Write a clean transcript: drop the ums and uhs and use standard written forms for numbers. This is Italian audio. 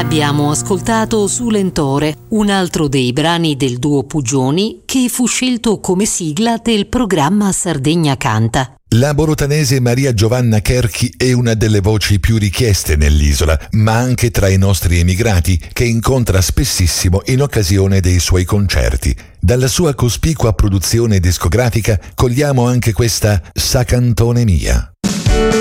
Abbiamo ascoltato Su Lentore, un altro dei brani del duo Pugioni che fu scelto come sigla del programma Sardegna Canta. La borotanese Maria Giovanna Cherchi è una delle voci più richieste nell'isola, ma anche tra i nostri emigrati, che incontra spessissimo in occasione dei suoi concerti. Dalla sua cospicua produzione discografica cogliamo anche questa Sa cantone mia.